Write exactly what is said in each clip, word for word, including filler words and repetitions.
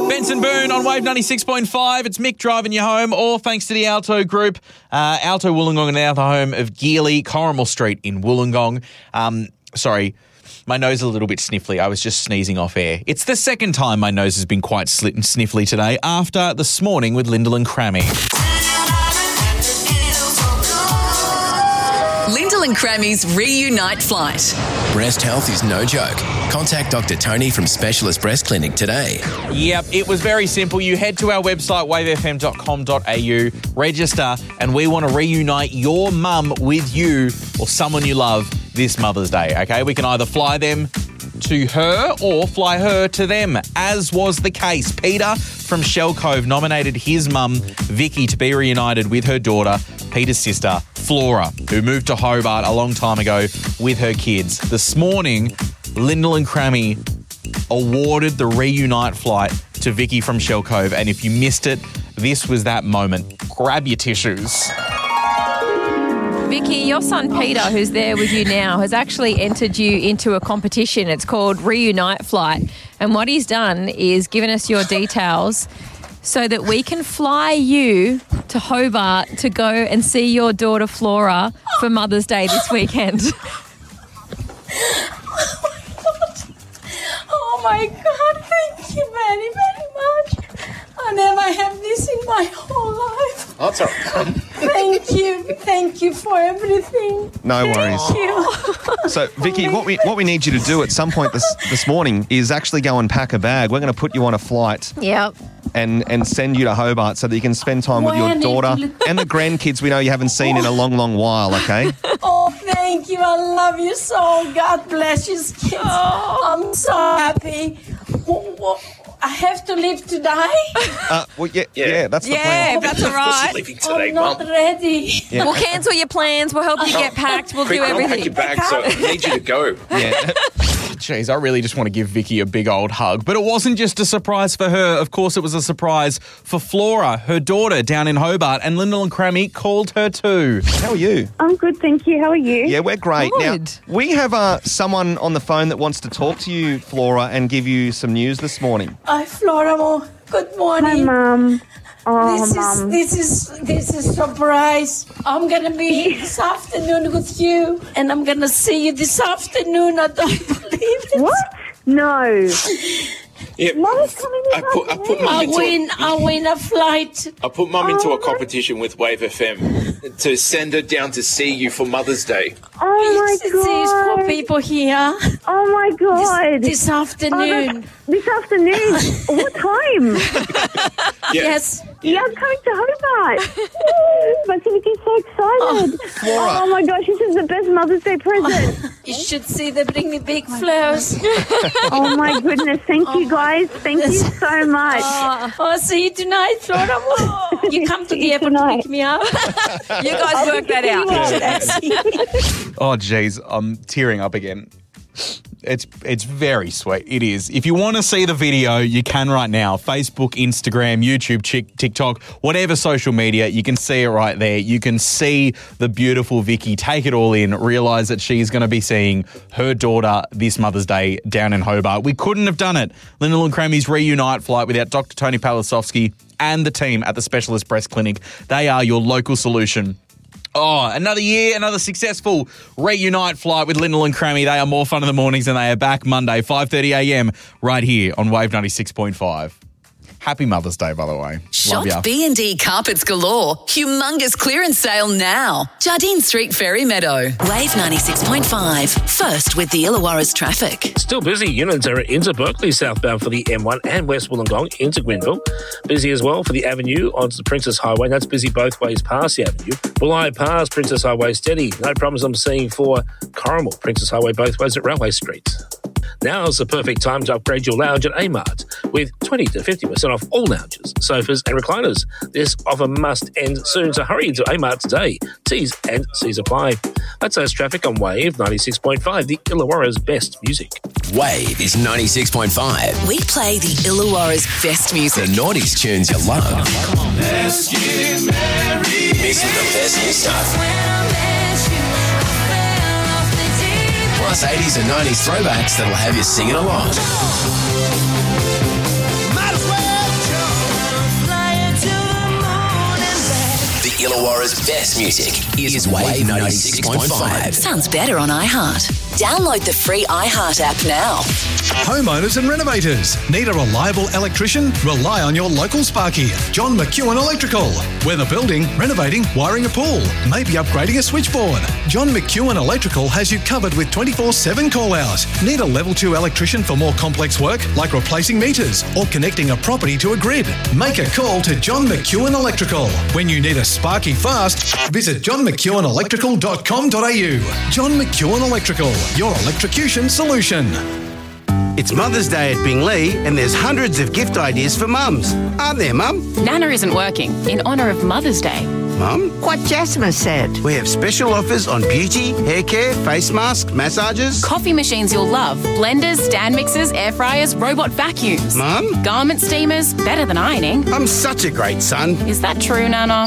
Benson Boone on Wave ninety-six point five. It's Mick driving you home, all thanks to the Alto Group. Uh, Alto Wollongong are now the home of Geely, Corrimal Street in Wollongong. Um, sorry, my nose is a little bit sniffly. I was just sneezing off air. It's the second time my nose has been quite slit and sniffly today after this morning with Lyndall and Crammy. Lyndall and Crammy's Reunite Flight. Breast health is no joke. Contact Doctor Tony from Specialist Breast Clinic today. Yep, it was very simple. You head to our website, wave f m dot com dot a u, register, and we want to reunite your mum with you or someone you love this Mother's Day, okay? We can either fly them to her or fly her to them, as was the case. Peter from Shell Cove nominated his mum, Vicky, to be reunited with her daughter, Peter's sister, Flora, who moved to Hobart a long time ago with her kids. This morning, Lyndall and Crammy awarded the reunite flight to Vicky from Shell Cove, and if you missed it, this was that moment. Grab your tissues. Vicky, your son Peter, who's there with you now, has actually entered you into a competition. It's called Reunite Flight. And what he's done is given us your details so that we can fly you to Hobart to go and see your daughter Flora for Mother's Day this weekend. Oh my God, thank you very, very much. I never have this in my whole life. That's all right. Thank you. Thank you for everything. No worries. Thank you. So, Vicky, what we what we need you to do at some point this this morning is actually go and pack a bag. We're going to put you on a flight Yep. and, and send you to Hobart so that you can spend time with Why I your need daughter to look- and the grandkids we know you haven't seen in a long, long while, okay? Oh, thank you. I love you so. God bless you, kids. I'm so happy. Wh- wh- I have to leave today. Uh, well, yeah, yeah, Yeah. that's the Yeah, plan. that's all right. Leaving today, I'm not Mum. ready. Yeah. We'll cancel your plans. We'll help you get packed. We'll Quick, do I'll pack everything. your bag, so I need you to go. Yeah. Jeez, I really just want to give Vicky a big old hug. But it wasn't just a surprise for her. Of course, it was a surprise for Flora, her daughter, down in Hobart. And Lyndall and Crammy called her too. How are you? I'm good, thank you. How are you? Yeah, we're great. Good. Now, we have uh, someone on the phone that wants to talk to you, Flora, and give you some news this morning. Hi, Flora. Mo. Good Hi, morning. Mum. Oh, This is Mum. this is this is surprise. I'm gonna be here this afternoon with you, and I'm gonna see you this afternoon. I don't believe it. What? No. Yeah. Mum's coming this I put I put I Mum into win. a, I win a flight. I put Mum into Oh, a competition with Wave F M to send her down to see you for Mother's Day. Oh, my This is for God. people here Oh, my God. this Oh, afternoon. that's- this afternoon? What time? Yeah. Yes. Yeah, I'm coming to Hobart. My Timothy's so excited. Flora. Oh, my gosh, this is the best Mother's Day present. You should see they bring me big flowers. Oh, my goodness. Thank you, guys. Thank you so much. Oh, I'll see you tonight, Flora. You come to the airport to tonight. pick me up. You guys work that out. Oh, geez, I'm tearing up again. It's it's very sweet. It is. If you want to see the video, you can right now. Facebook, Instagram, YouTube, Chick- TikTok, whatever social media, you can see it right there. You can see the beautiful Vicky take it all in, realise that she's going to be seeing her daughter this Mother's Day down in Hobart. We couldn't have done it, Lyndall and Crammy's Reunite Flight, without Doctor Tony Palasovsky and the team at the Specialist Breast Clinic. They are your local solution. Oh, another year, another successful Reunite Flight with Lyndall and Crammy. They are more fun in the mornings, and they are back Monday, five thirty a m right here on Wave ninety-six point five. Happy Mother's Day, by the way. Shop Love ya. B and D Carpets Galore. Humongous clearance sale now. Jardine Street, Ferry Meadow. Wave ninety-six point five. First with the Illawarra's traffic. Still busy. Unitary into Berkeley southbound for the M one and West Wollongong into Gwenville. Busy as well for the Avenue onto the Princess Highway. That's busy both ways past the Avenue. Bulli past Princess Highway steady. No problems I'm seeing for Corrimal. Princess Highway both ways at Railway Street. Now is the perfect time to upgrade your lounge at Amart with twenty to fifty percent off all lounges, sofas and recliners. This offer must end soon, so hurry into Amart today. T's and C's apply. That's us traffic on Wave ninety-six point five, the Illawarra's best music. Wave is ninety-six point five. We play the Illawarra's best music. The noughties tunes you love. Let's get married. Mixing the best new stuff. Plus eighties and nineties throwbacks that'll have you singing along. Might as well Tomorrow's best music is Wave ninety-six point five. Sounds better on iHeart. Download the free iHeart app now. Homeowners and renovators. Need a reliable electrician? Rely on your local Sparky, John McEwen Electrical. Whether building, renovating, wiring a pool, maybe upgrading a switchboard, John McEwen Electrical has you covered with twenty-four seven call-out. Need a level two electrician for more complex work, like replacing meters or connecting a property to a grid? Make a call to John McEwen Electrical. When you need a Sparky fast, visit john mcewen electrical dot com dot a u. John McEwen Electrical, your electrocution solution. It's Mother's Day at Bingley and there's hundreds of gift ideas for mums. Aren't there, Mum? Nana isn't working in honour of Mother's Day. Mum? What Jasmine said. We have special offers on beauty, hair care, face masks, massages. Coffee machines you'll love. Blenders, stand mixers, air fryers, robot vacuums. Mum? Garment steamers, better than ironing. I'm such a great son. Is that true, Nana?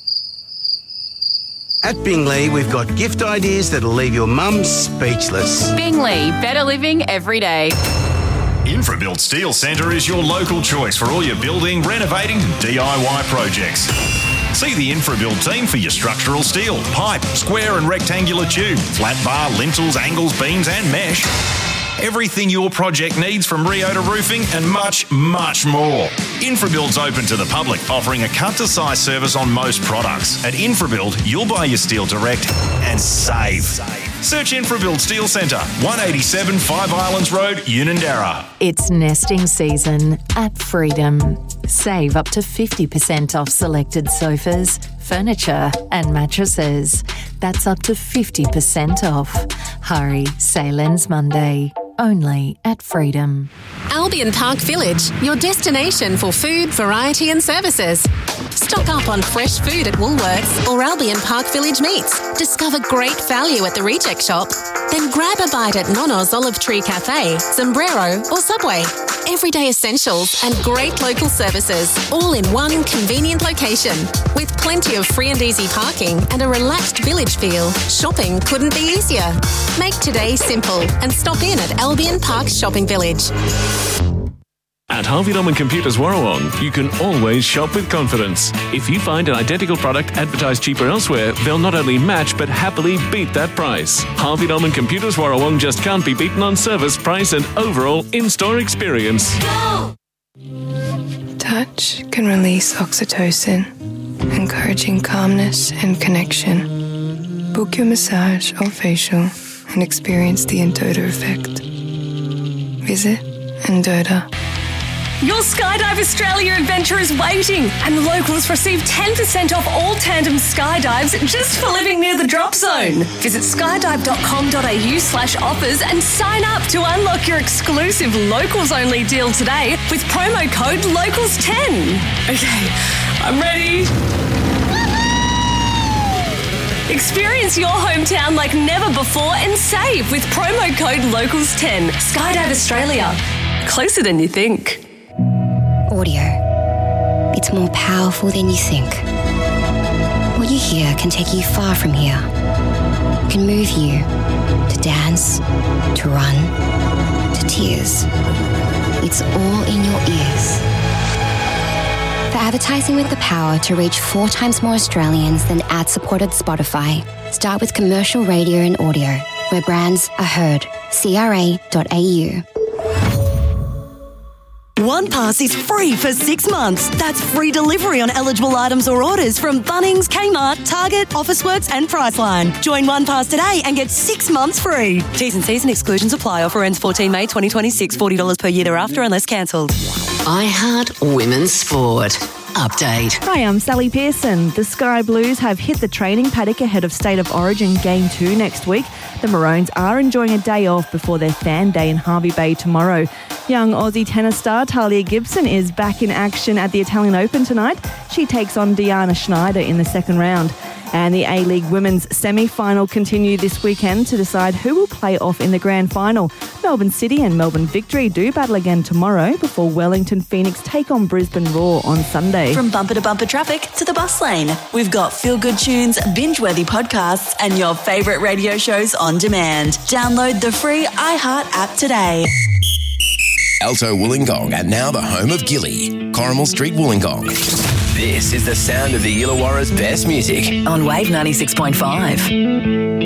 At Bingley, we've got gift ideas that'll leave your mum speechless. Bingley, better living every day. InfraBuild Steel Centre is your local choice for all your building, renovating and D I Y projects. See the InfraBuild team for your structural steel, pipe, square and rectangular tube, flat bar, lintels, angles, beams and mesh. Everything your project needs from Rio to roofing and much, much more. InfraBuild's open to the public, offering a cut-to-size service on most products. At InfraBuild, you'll buy your steel direct and save. Search InfraBuild Steel Centre, one eighty-seven Five Islands Road, Unanderra. It's nesting season at Freedom. Save up to fifty percent off selected sofas, furniture and mattresses. That's up to fifty percent off. Hurry, sale ends Monday. Only at Freedom. Albion Park Village, your destination for food, variety and services. Stock up on fresh food at Woolworths or Albion Park Village Meats. Discover great value at the Reject Shop. Then grab a bite at Nono's Olive Tree Cafe, Sombrero or Subway. Everyday essentials and great local services, all in one convenient location. With plenty of free and easy parking and a relaxed village feel, shopping couldn't be easier. Make today simple and stop in at Albion Park Shopping Village. At Harvey Norman Computers Warrawong, you can always shop with confidence. If you find an identical product advertised cheaper elsewhere, they'll not only match but happily beat that price. Harvey Norman Computers Warrawong just can't be beaten on service, price and overall in-store experience. Go! Touch can release oxytocin, encouraging calmness and connection. Book your massage or facial and experience the Endota effect. Visit Endota. Your Skydive Australia adventure is waiting, and locals receive ten percent off all tandem skydives just for living near the drop zone. Visit skydive.com.au slash offers and sign up to unlock your exclusive locals-only deal today with promo code locals ten. Okay, I'm ready. Experience your hometown like never before and save with promo code locals ten. Skydive Australia. Closer than you think. Audio. It's more powerful than you think. What you hear can take you far from here. It can move you to dance, to run, to tears. It's all in your ears. For advertising with the power to reach four times more Australians than ad-supported Spotify, start with commercial radio and audio, where brands are heard. C R A dot A U. OnePass is free for six months. That's free delivery on eligible items or orders from Bunnings, Kmart, Target, Officeworks and Priceline. Join OnePass today and get six months free. T's and C's and exclusions apply. Offer ends fourteen May twenty twenty-six. forty dollars per year thereafter unless cancelled. iHeart Women's Sport. Update. Hi, I'm Sally Pearson. The Sky Blues have hit the training paddock ahead of State of Origin Game two next week. The Maroons are enjoying a day off before their fan day in Hervey Bay tomorrow. Young Aussie tennis star Talia Gibson is back in action at the Italian Open tonight. She takes on Diana Schneider in the second round. And the A-League Women's semi-final continue this weekend to decide who will play off in the grand final. Melbourne City and Melbourne Victory do battle again tomorrow before Wellington Phoenix take on Brisbane Roar on Sunday. From bumper to bumper traffic to the bus lane, we've got feel-good tunes, binge-worthy podcasts and your favourite radio shows on demand. Download the free iHeart app today. Alto Wollongong are now the home of Gilly, Corrimal Street, Wollongong. This is the sound of the Illawarra's best music On Wave ninety-six point five.